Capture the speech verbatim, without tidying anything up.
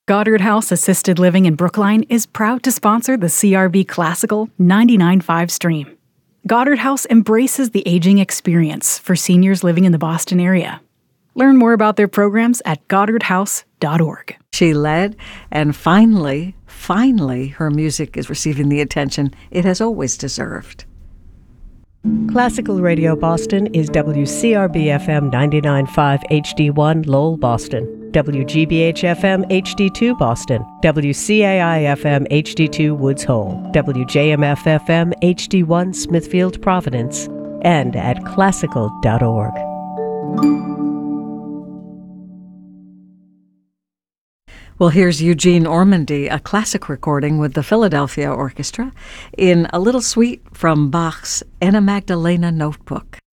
Goddard House Assisted Living in Brookline is proud to sponsor the C R B Classical ninety-nine point five stream. Goddard House embraces the aging experience for seniors living in the Boston area. Learn more about their programs at goddard house dot org. She led, and finally, finally, her music is receiving the attention it has always deserved. Classical Radio Boston is W C R B F M ninety-nine point five H D one Lowell, Boston, W G B H F M H D two Boston, W C A I F M H D two Woods Hole, W J M F F M H D one Smithfield, Providence, and at classical dot org. Well, here's Eugene Ormandy, a classic recording with the Philadelphia Orchestra in a little suite from Bach's Anna Magdalena Notebook.